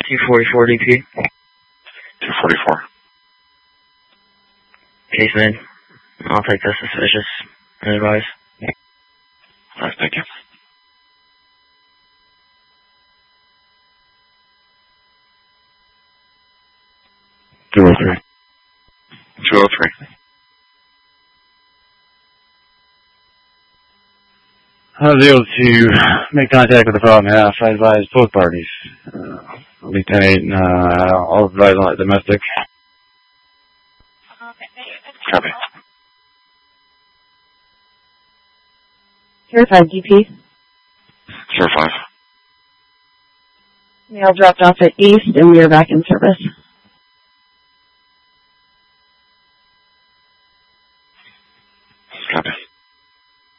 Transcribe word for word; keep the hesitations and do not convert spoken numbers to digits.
two forty-four D P. two forty-four. Case made. I'll take this suspicious and advise. Alright, thank you. two oh three. two oh three. I was able to make contact with the problem half. I advised both parties. Uh, Lieutenant, uh, all advised on domestic. Copy. Zero five D P. Zero five. Mail dropped off at East, and we are back in service.